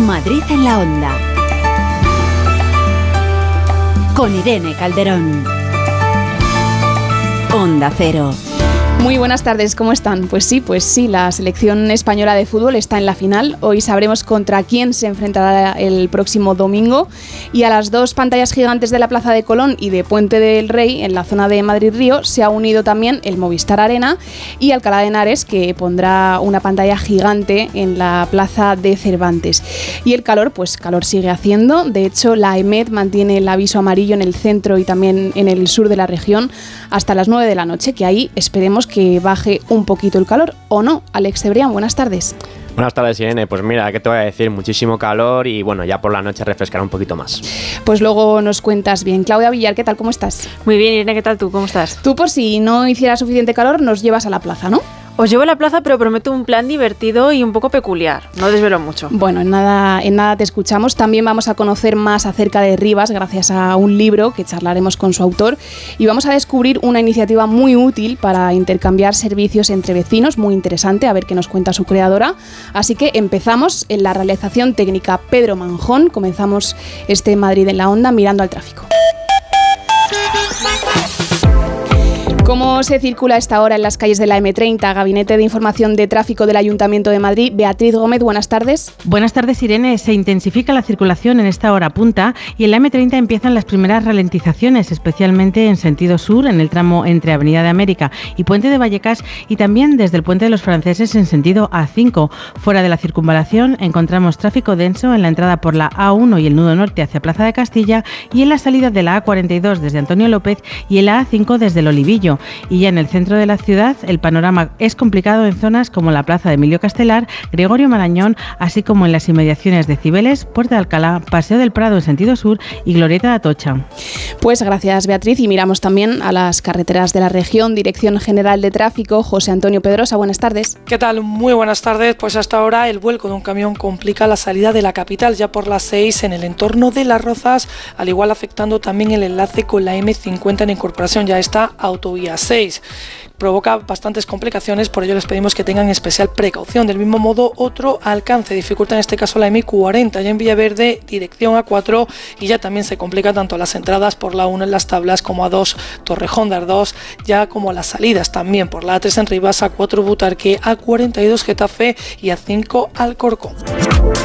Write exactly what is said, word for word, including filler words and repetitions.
Madrid en la Onda. Con Irene Calderón. Onda Cero. Muy buenas tardes, ¿cómo están? Pues sí, pues sí, la selección española de fútbol está en la final. Hoy sabremos contra quién se enfrentará el próximo domingo. Y a las dos pantallas gigantes de la Plaza de Colón y de Puente del Rey, en la zona de Madrid-Río, se ha unido también el Movistar Arena y Alcalá de Henares, que pondrá una pantalla gigante en la Plaza de Cervantes. Y el calor, pues calor sigue haciendo. De hecho, la EMET mantiene el aviso amarillo en el centro y también en el sur de la región hasta las nueve de la noche, que ahí esperemos que baje un poquito el calor, ¿o no? Alex Cebrián, buenas tardes. Buenas tardes, Irene. Pues mira, ¿qué te voy a decir? Muchísimo calor y bueno, ya por la noche refrescará un poquito más. Pues luego nos cuentas bien. Claudia Villar, ¿qué tal? ¿Cómo estás? Muy bien, Irene, ¿qué tal tú? ¿Cómo estás? Tú, por si no hiciera suficiente calor, nos llevas a la plaza, ¿no? Os llevo a la plaza, pero prometo un plan divertido y un poco peculiar. No desvelo mucho. Bueno, en nada, en nada te escuchamos. También vamos a conocer más acerca de Rivas gracias a un libro que charlaremos con su autor. Y vamos a descubrir una iniciativa muy útil para intercambiar servicios entre vecinos. Muy interesante, a ver qué nos cuenta su creadora. Así que empezamos en la realización técnica Pedro Manjón. Comenzamos este Madrid en la Onda mirando al tráfico. ¿Cómo se circula a esta hora en las calles de la eme treinta? Gabinete de Información de Tráfico del Ayuntamiento de Madrid. Beatriz Gómez, buenas tardes. Buenas tardes, Irene. Se intensifica la circulación en esta hora punta y en la eme treinta empiezan las primeras ralentizaciones, especialmente en sentido sur, en el tramo entre Avenida de América y Puente de Vallecas, y también desde el Puente de los Franceses en sentido a cinco. Fuera de la circunvalación encontramos tráfico denso en la entrada por la a uno y el nudo norte hacia Plaza de Castilla, y en la salida de la a cuarenta y dos desde Antonio López y en la a cinco desde el Olivillo. Y ya en el centro de la ciudad el panorama es complicado en zonas como la Plaza de Emilio Castelar, Gregorio Marañón, así como en las inmediaciones de Cibeles, Puerta de Alcalá, Paseo del Prado en sentido sur y Glorieta de Atocha. Pues gracias, Beatriz, y miramos también a las carreteras de la región. Dirección General de Tráfico, José Antonio Pedrosa, buenas tardes. ¿Qué tal? Muy buenas tardes. Pues hasta ahora el vuelco de un camión complica la salida de la capital ya por las seis en el entorno de Las Rozas, al igual afectando también el enlace con la eme cincuenta en incorporación ya esta autovía seis. Provoca bastantes complicaciones, por ello les pedimos que tengan especial precaución. Del mismo modo, otro alcance dificulta en este caso la eme cuarenta, ya en Villaverde, dirección a cuatro, y ya también se complica tanto las entradas por la uno en Las Tablas como a dos Torrejón de Ardoz, ya como las salidas también por la a tres en Rivas, a cuatro Butarque, a cuarenta y dos Getafe y a cinco Alcorcón.